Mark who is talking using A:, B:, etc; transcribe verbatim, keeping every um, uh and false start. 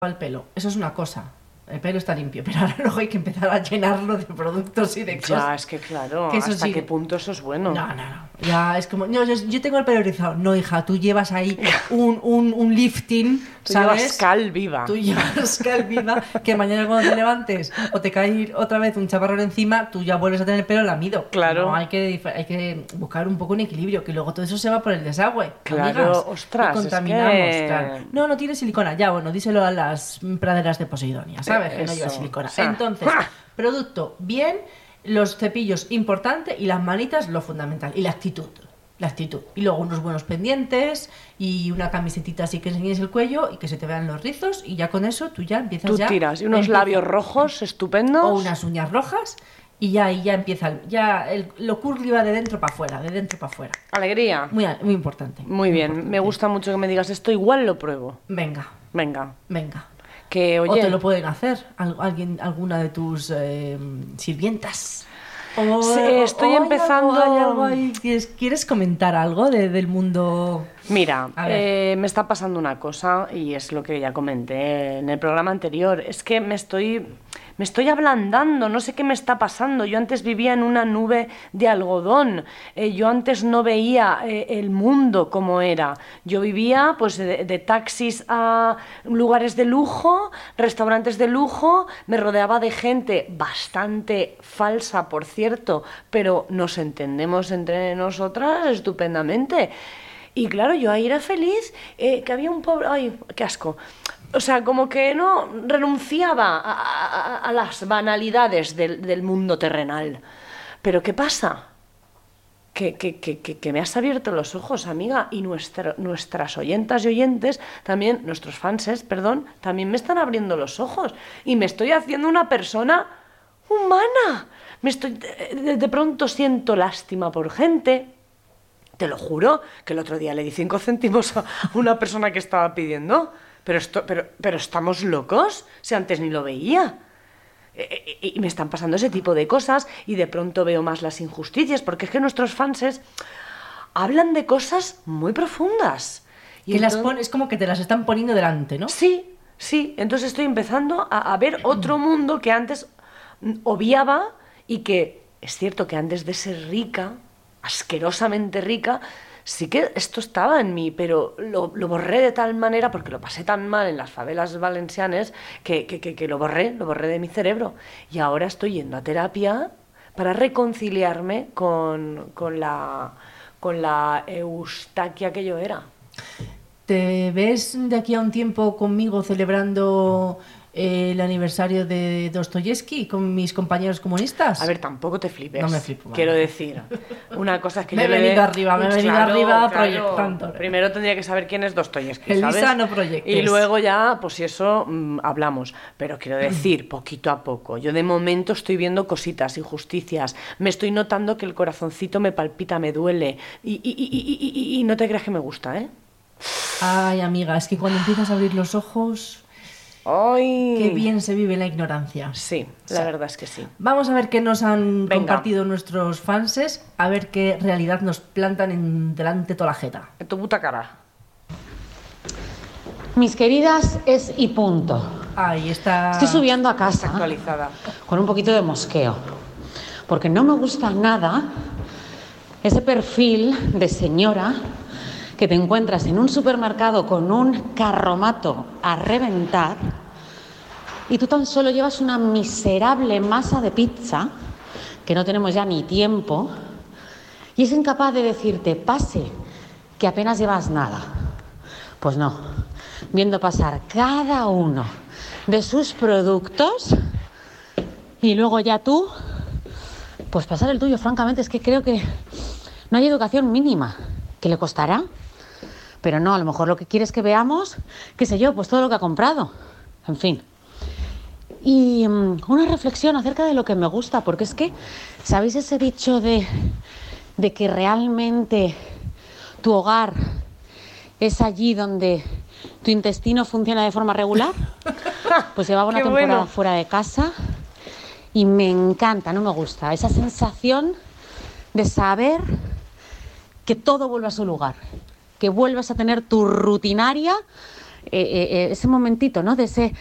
A: al pelo. Eso es una cosa. El pelo está limpio, pero ahora luego hay que empezar a llenarlo de productos y de cosas.
B: Ya, es que claro,
A: que eso
B: ¿hasta
A: sí.
B: qué punto eso es bueno?
A: No, no, no. Ya es como, no, yo, yo tengo el pelo rizado. No, hija, tú llevas ahí un, un, un lifting,
B: Tú
A: ¿sabes?
B: llevas cal viva.
A: Tú llevas cal viva, que mañana cuando te levantes o te cae otra vez un chaparrón encima, tú ya vuelves a tener el pelo lamido.
B: Claro.
A: No, hay que, hay que buscar un poco un equilibrio, que luego todo eso se va por el desagüe.
B: Claro,
A: amigas,
B: ostras,
A: y contaminamos,
B: es que...
A: claro. No, no tiene silicona. Ya, bueno, díselo a las praderas de Posidonia, ¿sabes?
B: Eh,
A: que no lleva
B: eso,
A: silicona.
B: o sea,
A: Entonces, producto bien, los cepillos importante y las manitas lo fundamental. Y la actitud. La actitud. Y luego unos buenos pendientes y una camisetita así que enseñes el cuello y que se te vean los rizos. Y ya con eso tú ya empiezas
B: Tú
A: ya...
B: tiras. Y unos
A: empieza,
B: labios rojos estupendos.
A: o unas uñas rojas. Y ya ahí ya empieza... el- Ya el, lo curly va de dentro para afuera, de dentro para afuera.
B: Alegría.
A: Muy, muy importante.
B: Muy bien.
A: importante.
B: Me gusta mucho que me digas esto. Igual lo pruebo.
A: Venga,
B: Venga.
A: venga.
B: Que,
A: O
B: oye...
A: te lo pueden hacer al- alguien, alguna de tus eh, sirvientas. O,
B: Sí, estoy
A: o hay
B: empezando-
A: algo- hay algo ahí. ¿Quieres, quieres comentar algo de- del mundo?
B: Mira,
A: A ver.
B: eh, me está pasando una cosa y es lo que ya comenté en el programa anterior. Es que me estoy, me estoy ablandando, no sé qué me está pasando. Yo antes vivía en una nube de algodón. Eh, yo antes no veía eh, el mundo como era. Yo vivía pues de, de taxis a lugares de lujo, restaurantes de lujo. Me rodeaba de gente bastante falsa, por cierto, pero nos entendemos entre nosotras estupendamente. Y claro, yo ahí era feliz, eh, que había un pobre... ¡Ay, qué asco! O sea, como que no renunciaba a, a- a las banalidades del, del mundo terrenal. Pero ¿qué pasa? Que, que, que, que, que me has abierto los ojos, amiga, y nuestra, nuestras oyentas y oyentes, también, nuestros fanses, perdón, también me están abriendo los ojos. Y me estoy haciendo una persona humana. Me estoy, de, de pronto siento lástima por gente. Te lo juro, que el otro día le di cinco céntimos a una persona que estaba pidiendo. Pero, esto, pero, pero estamos locos, si antes ni lo veía. E- e- Y me están pasando ese tipo de cosas y de pronto veo más las injusticias, porque es que nuestros fanses hablan de cosas muy profundas. Y
A: Que las
B: entonces-
A: pones como que te las están poniendo delante, ¿no?
B: Sí, sí. Entonces estoy empezando a, a ver otro mundo que antes mm, obviaba y que es cierto que antes de ser rica, asquerosamente rica, sí que esto estaba en mí, pero lo, lo borré de tal manera, porque lo pasé tan mal en las favelas valencianas, que, que, que, que lo borré, lo borré de mi cerebro. Y ahora estoy yendo a terapia para reconciliarme con, con la, con la Eustaquia que yo era.
A: ¿Te ves de aquí a un tiempo conmigo celebrando eh, el aniversario de Dostoyevsky con mis compañeros comunistas?
B: A ver, tampoco te flipes.
A: No me flipo, vale.
B: Quiero decir, una cosa es que
A: Me
B: yo
A: he
B: le
A: venido
B: dé-
A: arriba, me he venido
B: Claro,
A: arriba
B: claro.
A: proyectando.
B: Primero tendría que saber quién es Dostoyevsky,
A: Elisa,
B: ¿sabes?
A: no proyectes.
B: Y luego ya, pues si eso, mm, hablamos. Pero quiero decir, poquito a poco. Yo de momento estoy viendo cositas, injusticias. Me estoy notando que el corazoncito me palpita, me duele. Y, y, y, y, y, y no te creas que me gusta, ¿eh?
A: Ay, amiga, es que cuando empiezas a abrir los ojos,
B: ¡Ay!
A: qué bien se vive la ignorancia.
B: Sí, la
A: Sí.
B: verdad es que sí.
A: Vamos a ver qué nos han
B: Venga.
A: compartido nuestros fanses, a ver qué realidad nos plantan en delante toda la jeta.
B: En tu puta cara.
C: Mis queridas, es y punto.
A: Ahí está.
C: Estoy subiendo a
B: Está
C: casa
B: actualizada.
C: con un poquito de mosqueo, porque no me gusta nada ese perfil de señora que te encuentras en un supermercado con un carromato a reventar y tú tan solo llevas una miserable masa de pizza, que no tenemos ya ni tiempo, y es incapaz de decirte, pase, que apenas llevas nada. Pues no, viendo pasar cada uno de sus productos y luego ya tú, pues pasar el tuyo. Francamente, es que creo que no hay educación mínima. ¿Qué le costará? Pero no, a lo mejor lo que quiere es que veamos, qué sé yo, pues todo lo que ha comprado. En fin. Y um, una reflexión acerca de lo que me gusta, porque es que, ¿sabéis ese dicho de, de que realmente tu hogar es allí donde tu intestino funciona de forma regular? Pues llevaba una
B: Qué
C: temporada
B: bueno.
C: fuera de casa y me encanta, no me gusta, esa sensación de saber que todo vuelve a su lugar, que vuelvas a tener tu rutinaria eh, eh, ese momentito, ¿no? De ese